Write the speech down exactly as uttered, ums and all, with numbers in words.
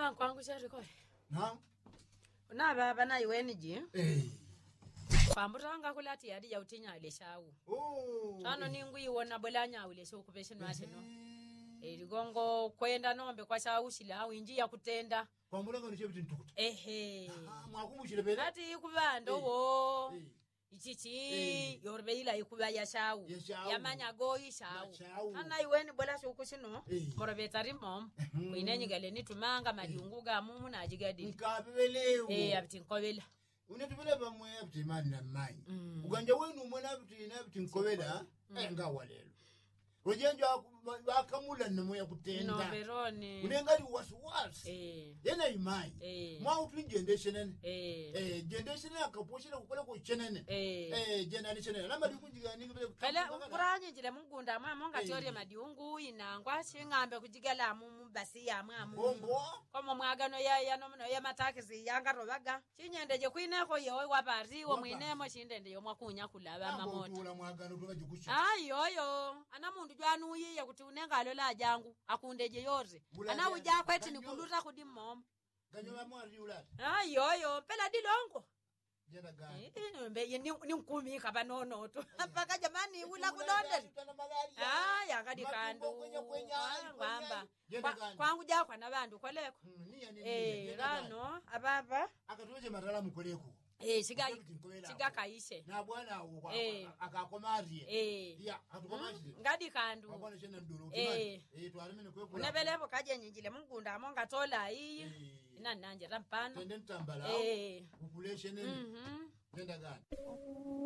Na kwangu shariko. Na? Na baba na iweni ji. Eh. Pambutanga kulati yadi ya utinya ile shawu. Oh. Tano ningu iwona bolanya ule so kupesheni wate no. Eh ligongo kwenda nombe kwa shawu shila winji ya kutenda. Kwa mulanga nishe biti ntukuta. Ehe. Ah, mwakubushile bele. Ati ikubando wo. Eh. Ichichi Eh. yorbe ila ikuba ya shawu. Ya shawu. Ya manyago ishawu. Shawu. Ana iweni bola shuku shino. Eh. Morobeta rimom. Kuinenyi gale ni tumanga majungu ga mumu na ajigadi. Nkabelewo. Eh abiti nkobela. Unetubele bamwe abiti mani na mani. Uganja wenu umwana abiti na abiti nkobela. Eh nga walelo. Rojenjo wakamula na mwe kutenda. No veroni. Unengali wasu wasu. Eh. Yena imai. Eh. Mwa utu generation. Eh. Eh generation akaposhira kukola ko chenene. Eh. Eh generation. Namba dikunjiga ningi bele. Kala ukuranye njile mungunda mwa monga tori madiungu inangwa shingambe kujigala mu basi ya mwa mu. Bongo. Komo mwagano ya ya no ya matakizi yanga robaga. Chinyendeje kwine ko yo wabari wo mwinemo shindende yo mwakunya kulaba mamoto. Ula mwagano tukajikusha. Ayoyo ana mundu jwanu yiye kuti unengalo la jangu akundeje yoze ana uja kweti nikuluta kudi mom Ganyola mwari ulata. ayoyo pela dilongo Jenda gani? eh mbe ni nkumi kaba nono to paka jamani ula kudonde ah yanga dikandu ngamba kwangu ja kwa nabantu koleko eh rano ababa akatoje matala mukoleko. Eh siga siga kaishe Na bwana uko akakomarie eh ya atukomarie ngadi kandu abona shena ndoro eh eh twarimene kweko unebelepo kaje nyinjile mungunda amonga tola iyi ina nanje rampana tende ntambala eh population nenda gani